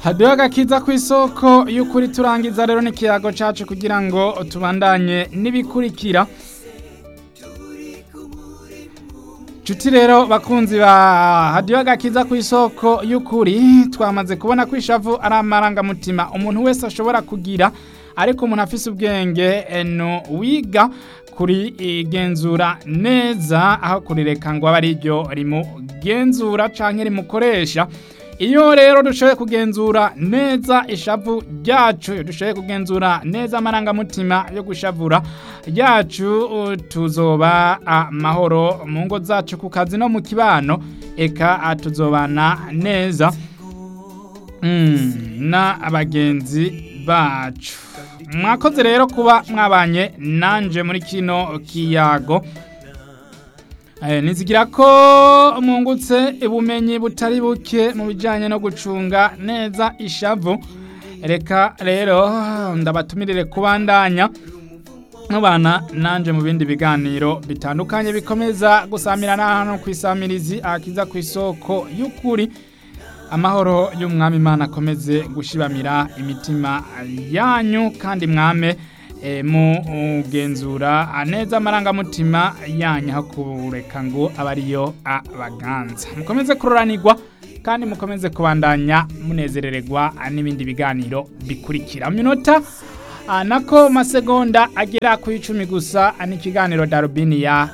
hadiho agakiza ku isoko y'ukuri turangiza rero n'ikiyago cacu kugira ngo tubandanye n'ibikurikira. Cuti rero bakunzi ba hadiho agakiza ku isoko y'ukuri, twamaze kubona ko ishavu ari amarangamutima umuntu wese ashobora kugira, ariko umuntu afise ubwenge no wiga kuri igenzura neza aho kurireka ngo abe ari ryo rimugenzura canke rimukoresha. Iyo rero dushoboye kugenzura neza ishavu ryacu, dushoboye kugenzura neza amarangamutima yo gushavura ryacu, tuzoba amahoro mu ngo zacu, ku kazi no mu kibano, eka tuzobana neza na abagenzi bacu. Mwakoze rero kuba mwabanye nanje muri kino kiyago. Nizigira ko mungutse ubumenyi butari buke mu bijanye no gucunga neza ishavu. Reka rero ndabatumirire kubandanya mubana nanje mu bindi biganiro bitandukanye bikomeza gusamirana hano kwisamirizi akiza ku isoko y'ukuri. Amahoro y'umwami Imana akomeze gushibamira imitima yanyu, kandi mwame mugenzura neza amarangamutima yanyu aho kureka ngo abariyo abaganza. Mukomeze kuroranirwa kandi mukomeze kubandanya munezerererwa n'ibindi biganiro bikurikira. Minota nako masegonda agera ku 10 gusa n'ikiganiro Darubini ya